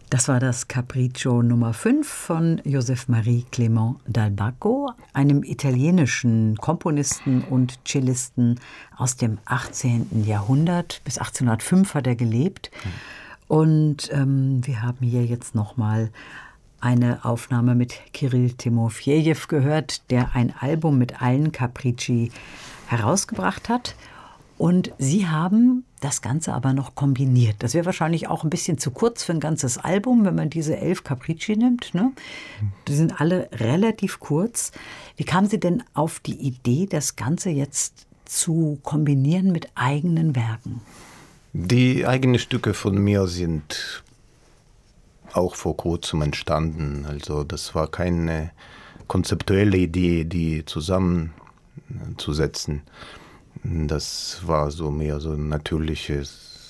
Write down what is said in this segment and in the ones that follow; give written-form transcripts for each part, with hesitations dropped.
Das war das Capriccio Nummer 5 von Joseph Marie Clément Dal Bacco, einem italienischen Komponisten und Cellisten aus dem 18. Jahrhundert. Bis 1805 hat er gelebt. Und wir haben hier jetzt nochmal eine Aufnahme mit Kirill Timofejew gehört, der ein Album mit allen Capricci herausgebracht hat. Und Sie haben das Ganze aber noch kombiniert. Das wäre wahrscheinlich auch ein bisschen zu kurz für ein ganzes Album, wenn man diese 11 Capricci nimmt, ne? Die sind alle relativ kurz. Wie kamen Sie denn auf die Idee, das Ganze jetzt zu kombinieren mit eigenen Werken? Die eigenen Stücke von mir sind auch vor kurzem entstanden. Also das war keine konzeptuelle Idee, die zusammenzusetzen. Das war so mehr so ein natürlicher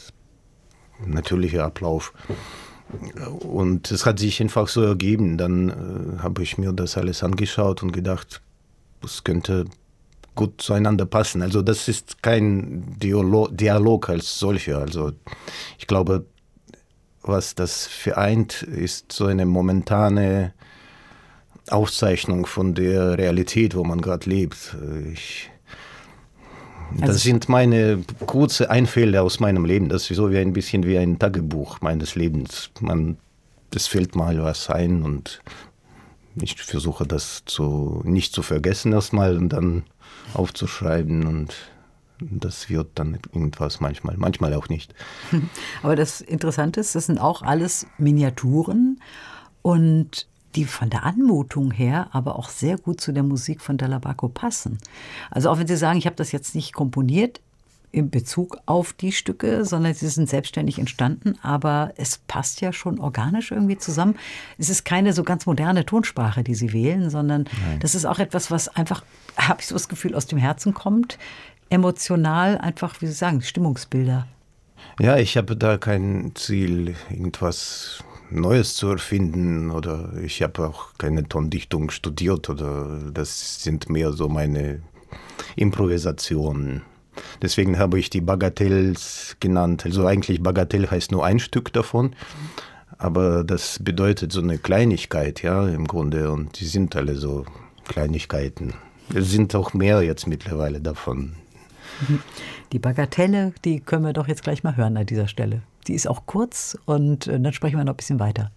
Ablauf. Und es hat sich einfach so ergeben. Dann habe ich mir das alles angeschaut und gedacht, es könnte gut zueinander passen. Also das ist kein Dialog als solcher. Also ich glaube, was das vereint, ist so eine momentane Aufzeichnung von der Realität, wo man gerade lebt. Das sind meine kurze Einfälle aus meinem Leben. Das ist so wie ein bisschen wie ein Tagebuch meines Lebens. Es fällt mal was ein und ich versuche das nicht zu vergessen erstmal und dann aufzuschreiben und das wird dann irgendwas manchmal auch nicht. Aber das Interessante ist, das sind auch alles Miniaturen und die von der Anmutung her aber auch sehr gut zu der Musik von Dal Bacco passen. Also auch wenn Sie sagen, ich habe das jetzt nicht komponiert in Bezug auf die Stücke, sondern sie sind selbstständig entstanden, aber es passt ja schon organisch irgendwie zusammen. Es ist keine so ganz moderne Tonsprache, die Sie wählen, sondern das ist auch etwas, was einfach, habe ich so das Gefühl, aus dem Herzen kommt, emotional einfach, wie Sie sagen, Stimmungsbilder. Ja, ich habe da kein Ziel, irgendwas Neues zu erfinden oder ich habe auch keine Tondichtung studiert oder das sind mehr so meine Improvisationen. Deswegen habe ich die Bagatelles genannt. Also eigentlich Bagatelle heißt nur ein Stück davon, aber das bedeutet so eine Kleinigkeit, ja, im Grunde und die sind alle so Kleinigkeiten. Es sind auch mehr jetzt mittlerweile davon. Die Bagatelle, die können wir doch jetzt gleich mal hören an dieser Stelle. Die ist auch kurz und dann sprechen wir noch ein bisschen weiter.